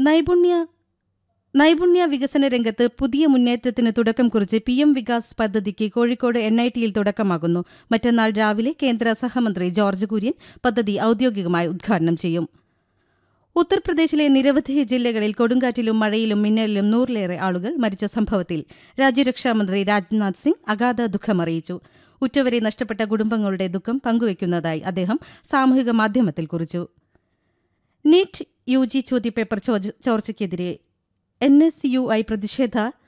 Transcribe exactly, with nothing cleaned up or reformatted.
നൈപുണ്യ നൈപുണ്യ വികസന രംഗത്ത് പുതിയ മുന്നേറ്റത്തിന് തുടക്കം കുറിച്ച് പി എം വികാസ് പദ്ധതിക്ക് കോഴിക്കോട് എൻ ഐ ടിയിൽ തുടക്കമാകുന്നു. മറ്റന്നാൾ രാവിലെ കേന്ദ്ര സഹമന്ത്രി ജോർജ് കുര്യൻ പദ്ധതി ഔദ്യോഗികമായി ഉദ്ഘാടനം ചെയ്യും. ഉത്തർപ്രദേശിലെ നിരവധി ജില്ലകളിൽ കൊടുങ്കാറ്റിലും മഴയിലും മിന്നലിലും നൂറിലേറെ ആളുകൾ മരിച്ച സംഭവത്തിൽ രാജ്യരക്ഷാമന്ത്രി രാജ്നാഥ് സിംഗ് അഗാധ ദുഃഖമറിയിച്ചു. ഉറ്റവരെ നഷ്ടപ്പെട്ട കുടുംബങ്ങളുടെ ദുഃഖം പങ്കുവയ്ക്കുന്നതായി അദ്ദേഹം സാമൂഹിക മാധ്യമത്തിൽ കുറിച്ചു. നീറ്റ് യു ജി ചോദ്യപേപ്പർ ചോർച്ചയ്ക്കെതിരെ എൻ എസ് യു ഐ പ്രതിഷേധ